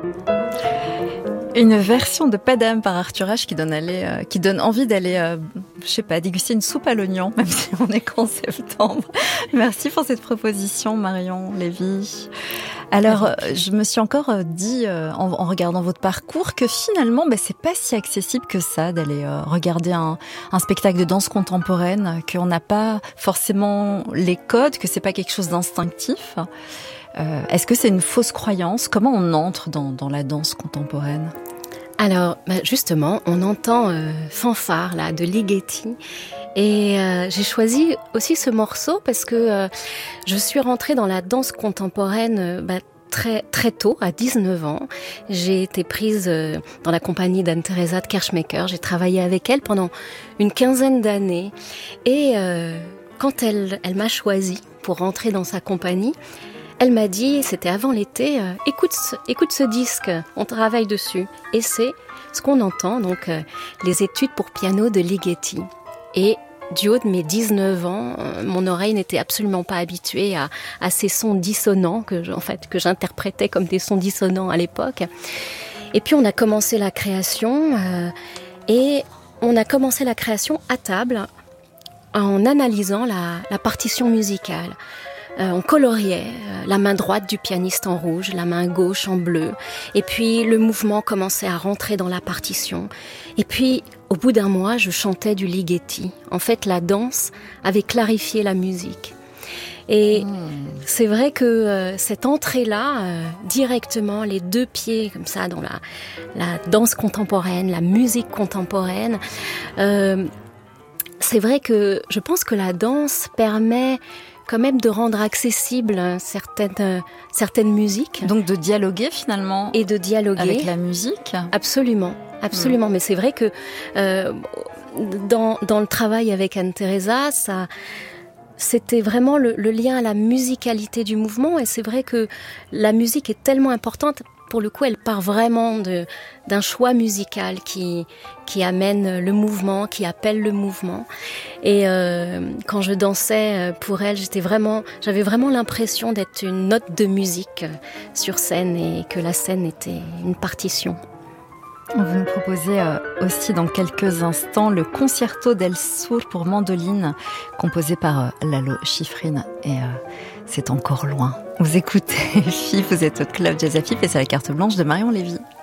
Une version de Pas d'âme par Arthur H qui donne envie d'aller, déguster une soupe à l'oignon, même si on est qu'en septembre. Merci pour cette proposition, Marion Lévy. Alors, je me suis encore dit, en regardant votre parcours, que finalement, c'est pas si accessible que ça d'aller regarder un spectacle de danse contemporaine, qu'on n'a pas forcément les codes, que c'est pas quelque chose d'instinctif. Est-ce que c'est une fausse croyance ? Comment on entre dans la danse contemporaine ? Alors, justement, on entend Fanfare là, de Ligeti. Et j'ai choisi aussi ce morceau parce que je suis rentrée dans la danse contemporaine très très tôt, à 19 ans. J'ai été prise dans la compagnie d'Anne-Theresa de Kerschmecker. J'ai travaillé avec elle pendant une 15aine d'années. Et quand elle m'a choisie pour rentrer dans sa compagnie, elle m'a dit, c'était avant l'été, écoute ce disque, on travaille dessus. Et c'est ce qu'on entend, donc les études pour piano de Ligeti. Et du haut de mes 19 ans, mon oreille n'était absolument pas habituée à ces sons dissonants que j'interprétais comme des sons dissonants à l'époque. Et puis on a commencé la création, à table en analysant la partition musicale. On coloriait la main droite du pianiste en rouge, la main gauche en bleu. Et puis le mouvement commençait à rentrer dans la partition. Et puis au bout d'un mois, je chantais du Ligeti. En fait, la danse avait clarifié la musique. Et c'est vrai que cette entrée-là, directement, les deux pieds comme ça dans la danse contemporaine, la musique contemporaine, c'est vrai que je pense que la danse permet quand même de rendre accessible certaines musiques. Donc de dialoguer finalement. Et de dialoguer. Avec la musique. Absolument. Mais c'est vrai que dans le travail avec Anne-Theresa, c'était vraiment le lien à la musicalité du mouvement. Et c'est vrai que la musique est tellement importante. Pour le coup, elle part vraiment d'un choix musical qui amène le mouvement, qui appelle le mouvement. Et quand je dansais pour elle, j'avais vraiment l'impression d'être une note de musique sur scène et que la scène était une partition. Vous nous proposez aussi dans quelques instants le Concerto del Sur pour mandoline, composé par Lalo Schifrin. Et c'est encore loin. Vous écoutez FIF, vous êtes au Club Jazz à FIF et c'est la carte blanche de Marion Lévy.